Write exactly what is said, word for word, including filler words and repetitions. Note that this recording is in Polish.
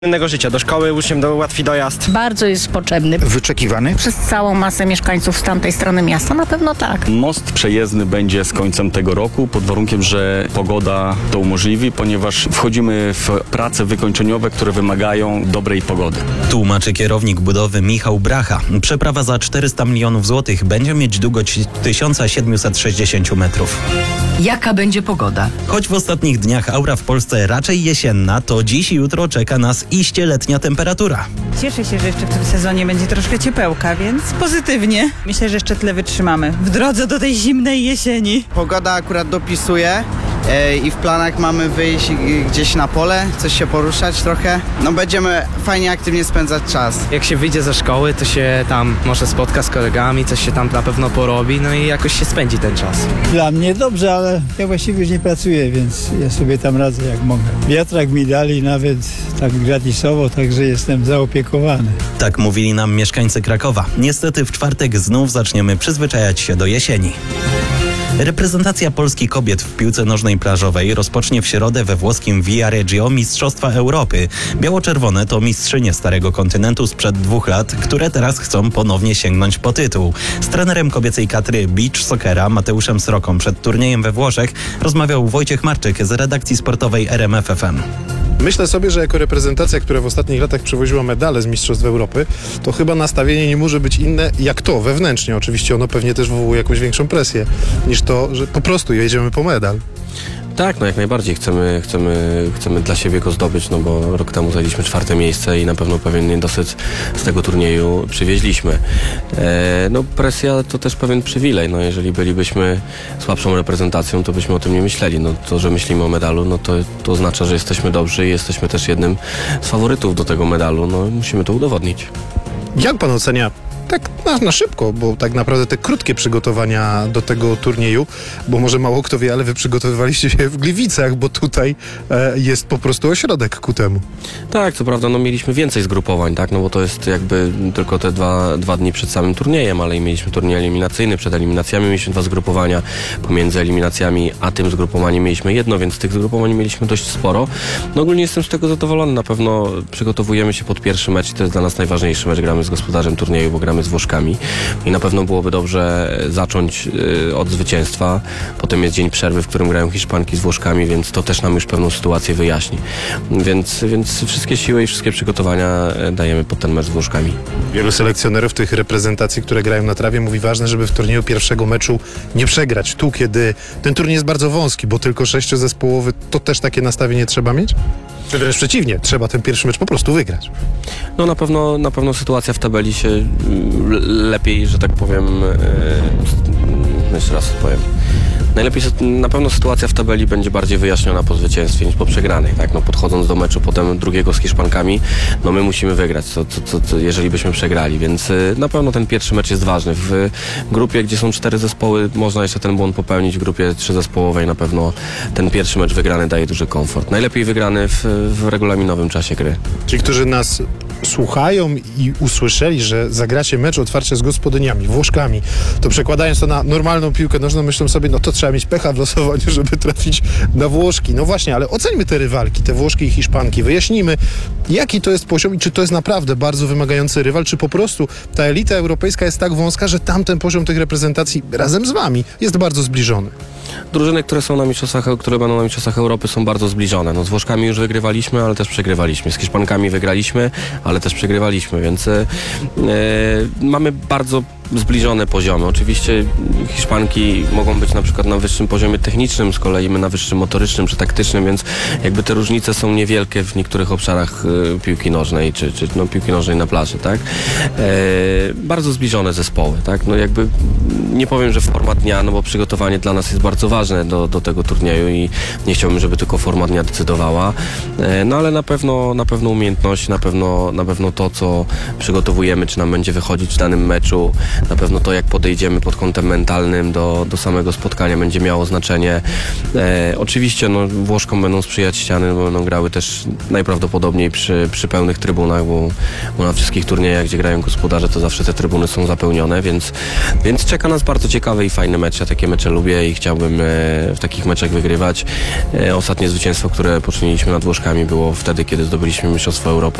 Innego życia. Do szkoły uczniem do łatwiej dojazd. Bardzo jest potrzebny. Wyczekiwany? Przez całą masę mieszkańców z tamtej strony miasta na pewno tak. Most przejezdny będzie z końcem tego roku, pod warunkiem, że pogoda to umożliwi, ponieważ wchodzimy w prace wykończeniowe, które wymagają dobrej pogody. Tłumaczy kierownik budowy Michał Bracha. Przeprawa za czterysta milionów złotych będzie mieć długość tysiąc siedemset sześćdziesiąt metrów. Jaka będzie pogoda? Choć w ostatnich dniach aura w Polsce raczej jesienna, to dziś i jutro czeka nas iście letnia temperatura. Cieszę się, że jeszcze w tym sezonie będzie troszkę ciepełka, więc pozytywnie. Myślę, że jeszcze tyle wytrzymamy w drodze do tej zimnej jesieni. Pogoda akurat dopisuje e, i w planach mamy wyjść gdzieś na pole, coś się poruszać trochę. No będziemy fajnie, aktywnie spędzać czas. Jak się wyjdzie ze szkoły, to się tam może spotka z kolegami, coś się tam na pewno porobi, no i jakoś się spędzi ten czas. Dla mnie dobrze, ale ja właściwie już nie pracuję, więc ja sobie tam radzę jak mogę. Wiatrak mi dali nawet tak gratisowo, także jestem zaopiekowany. Tak mówili nam mieszkańcy Krakowa. Niestety w czwartek znów zaczniemy przyzwyczajać się do jesieni. Reprezentacja Polski kobiet w piłce nożnej plażowej rozpocznie w środę we włoskim Viareggio Mistrzostwa Europy. Biało-czerwone to mistrzynie Starego Kontynentu sprzed dwóch lat, które teraz chcą ponownie sięgnąć po tytuł. Z trenerem kobiecej kadry beach soccera Mateuszem Sroką przed turniejem we Włoszech rozmawiał Wojciech Marczyk z redakcji sportowej R M F F M. Myślę sobie, że jako reprezentacja, która w ostatnich latach przywoziła medale z Mistrzostw Europy, to chyba nastawienie nie może być inne jak to, wewnętrznie. Oczywiście ono pewnie też wywołuje jakąś większą presję niż to, że po prostu jedziemy po medal. Tak, no jak najbardziej chcemy, chcemy, chcemy dla siebie go zdobyć, no bo rok temu zajęliśmy czwarte miejsce i na pewno pewien niedosyt z tego turnieju przywieźliśmy. E, no presja to też pewien przywilej, no jeżeli bylibyśmy słabszą reprezentacją, to byśmy o tym nie myśleli. No to, że myślimy o medalu, no to, to oznacza, że jesteśmy dobrzy i jesteśmy też jednym z faworytów do tego medalu, no musimy to udowodnić. Jak pan ocenia tak na, na szybko, bo tak naprawdę te krótkie przygotowania do tego turnieju, bo może mało kto wie, ale wy przygotowywaliście się w Gliwicach, bo tutaj e, jest po prostu ośrodek ku temu. Tak, co prawda, no mieliśmy więcej zgrupowań, tak, no bo to jest jakby tylko te dwa, dwa dni przed samym turniejem, ale i mieliśmy turniej eliminacyjny, przed eliminacjami mieliśmy dwa zgrupowania, pomiędzy eliminacjami a tym zgrupowaniem mieliśmy jedno, więc tych zgrupowań mieliśmy dość sporo. No ogólnie jestem z tego zadowolony, na pewno przygotowujemy się pod pierwszy mecz i to jest dla nas najważniejszy mecz, gramy z gospodarzem turnieju, bo gramy z Włoszkami i na pewno byłoby dobrze zacząć y, od zwycięstwa. Potem jest dzień przerwy, w którym grają Hiszpanki z Włoszkami, więc to też nam już pewną sytuację wyjaśni. Więc, więc wszystkie siły i wszystkie przygotowania dajemy pod ten mecz z Włoszkami. Wielu selekcjonerów tych reprezentacji, które grają na trawie, mówi ważne, żeby w turnieju pierwszego meczu nie przegrać. Tu, kiedy ten turniej jest bardzo wąski, bo tylko sześciozespołowy, to też takie nastawienie trzeba mieć? Czy wręcz przeciwnie, trzeba ten pierwszy mecz po prostu wygrać? No na pewno, na pewno sytuacja w tabeli się lepiej, że tak powiem, yy, jeszcze raz powiem. Najlepiej, na pewno sytuacja w tabeli będzie bardziej wyjaśniona po zwycięstwie niż po przegranej, tak? No podchodząc do meczu potem drugiego z Hiszpankami, no my musimy wygrać, co, co, co, co, jeżeli byśmy przegrali, więc y, na pewno ten pierwszy mecz jest ważny. W grupie, gdzie są cztery zespoły, można jeszcze ten błąd popełnić, w grupie trzyzespołowej na pewno ten pierwszy mecz wygrany daje duży komfort. Najlepiej wygrany w, w regulaminowym czasie gry. Ci, którzy nas słuchają i usłyszeli, że zagracie mecz otwarcia z gospodyniami, Włoszkami, to przekładając to na normalną piłkę nożną, myślą sobie, no to trzeba mieć pecha w losowaniu, żeby trafić na Włoszki. No właśnie, ale oceńmy te rywalki, te Włoszki i Hiszpanki. Wyjaśnijmy, jaki to jest poziom i czy to jest naprawdę bardzo wymagający rywal, czy po prostu ta elita europejska jest tak wąska, że tamten poziom tych reprezentacji razem z wami jest bardzo zbliżony. Drużyny, które są na mistrzostwach, które będą na mistrzostwach Europy, są bardzo zbliżone. No z Włoszkami już wygrywaliśmy, ale też przegrywaliśmy. Z Hiszpankami wygraliśmy, ale też przegrywaliśmy, więc yy, mamy bardzo zbliżone poziomy. Oczywiście Hiszpanki mogą być na przykład na wyższym poziomie technicznym, z kolei my na wyższym motorycznym czy taktycznym, więc jakby te różnice są niewielkie w niektórych obszarach y, piłki nożnej, czy, czy no, piłki nożnej na plaży, tak? E, bardzo zbliżone zespoły, tak? No jakby nie powiem, że forma dnia, no bo przygotowanie dla nas jest bardzo ważne do, do tego turnieju i nie chciałbym, żeby tylko forma dnia decydowała, e, no ale na pewno, na pewno umiejętność, na pewno, na pewno to, co przygotowujemy, czy nam będzie wychodzić w danym meczu, Na pewno to, jak podejdziemy pod kątem mentalnym do, do samego spotkania, będzie miało znaczenie. E, oczywiście no, Włoszkom będą sprzyjać ściany, bo będą grały też najprawdopodobniej przy, przy pełnych trybunach, bo, bo na wszystkich turniejach, gdzie grają gospodarze, to zawsze te trybuny są zapełnione, więc, więc czeka nas bardzo ciekawy i fajny mecz. Ja takie mecze lubię i chciałbym e, w takich meczach wygrywać. E, ostatnie zwycięstwo, które poczyniliśmy nad Włoszkami, było wtedy, kiedy zdobyliśmy Mistrzostwo Europy.